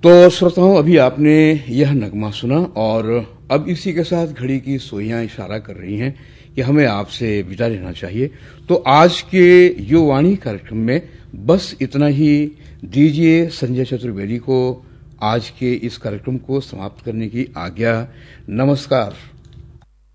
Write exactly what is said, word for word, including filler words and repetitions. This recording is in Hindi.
तो श्रोताओं, अभी आपने यह नगमा सुना और अब इसी के साथ घड़ी की सुइयां इशारा कर रही हैं कि हमें आपसे विदा लेना चाहिए। तो आज के युवाणी कार्यक्रम में बस इतना ही। दीजिए संजय चतुर्वेदी को आज के इस कार्यक्रम को समाप्त करने की आज्ञा। नमस्कार।